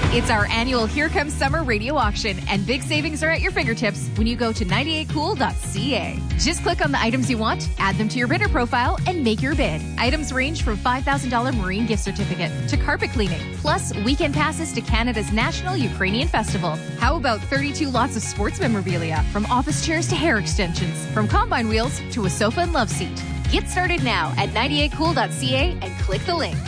It's our annual Here Comes Summer radio auction, and big savings are at your fingertips when you go to 98cool.ca. Just click on the items you want, add them to your bidder profile, and make your bid. Items range from $5,000 marine gift certificate to carpet cleaning, plus weekend passes to Canada's National Ukrainian Festival. How about 32 lots of sports memorabilia, from office chairs to hair extensions, from combine wheels to a sofa and love seat. Get started now at 98cool.ca and click the link.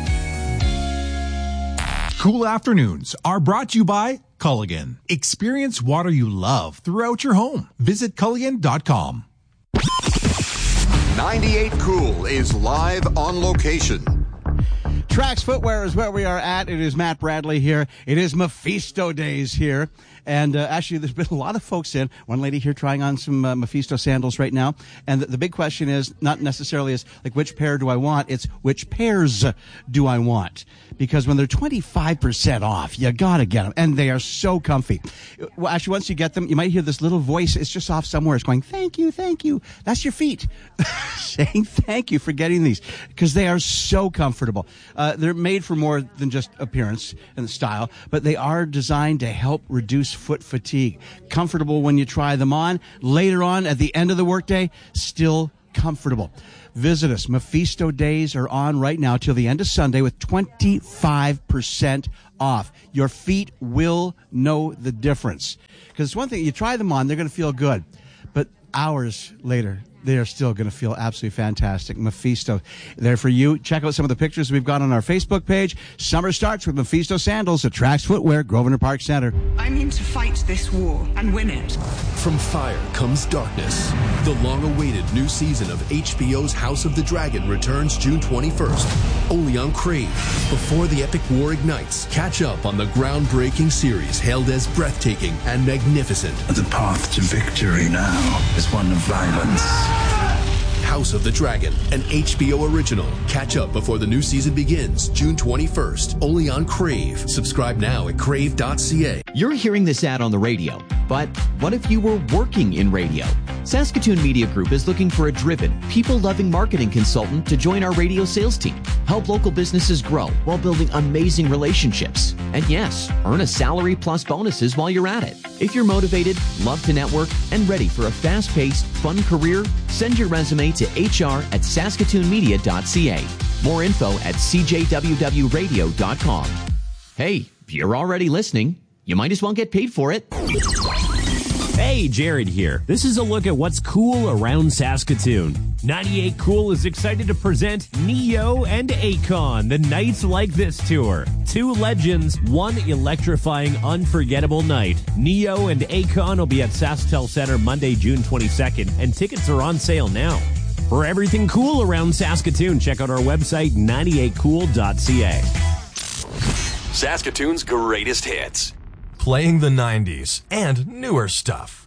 Cool Afternoons are brought to you by Culligan. Experience water you love throughout your home. Visit Culligan.com. 98 Cool is live on location. Trax Footwear is where we are at. It is Matt Bradley here. It is Mephisto Days here. And actually, there's been a lot of folks in. One lady here trying on some Mephisto sandals right now. And the big question is not necessarily is like, which pair do I want? It's which pairs do I want? Because when they're 25% off, you got to get them. And they are so comfy. Well, actually, once you get them, you might hear this little voice. It's just off somewhere. It's going, thank you, thank you. That's your feet saying thank you for getting these, because they are so comfortable. They're made for more than just appearance and style, but they are designed to help reduce foot fatigue. Comfortable when you try them on. Later on, at the end of the workday, still comfortable. Visit us. Mephisto Days are on right now till the end of Sunday with 25% off. Your feet will know the difference. Because it's one thing, you try them on, they're going to feel good. But hours later, they are still going to feel absolutely fantastic. Mephisto, there for you. Check out some of the pictures we've got on our Facebook page. Summer starts with Mephisto sandals at Trax Footwear, Grosvenor Park Centre. I mean to fight this war and win it. From fire comes darkness. The long-awaited new season of HBO's House of the Dragon returns June 21st, only on Crave. Before the epic war ignites, catch up on the groundbreaking series hailed as breathtaking and magnificent. The path to victory now is one of violence. House of the Dragon, an HBO original. Catch up before the new season begins, June 21st, only on Crave. Subscribe now at crave.ca. You're hearing this ad on the radio, but what if you were working in radio? Saskatoon Media Group is looking for a driven, people-loving marketing consultant to join our radio sales team. Help local businesses grow while building amazing relationships. And yes, earn a salary plus bonuses while you're at it. If you're motivated, love to network, and ready for a fast-paced, fun career, send your resume to hr@saskatoonmedia.ca. More info at cjwwradio.com. Hey, if you're already listening, you might as well get paid for it. Hey, Jared here. This is a look at what's cool around Saskatoon. 98 Cool is excited to present Neo and Akon, the Nights Like This tour. Two legends, one electrifying, unforgettable night. Neo and Akon will be at SaskTel Center Monday, June 22nd, and tickets are on sale now. For everything cool around Saskatoon, check out our website, 98cool.ca. Saskatoon's greatest hits. Playing the 90s and newer stuff.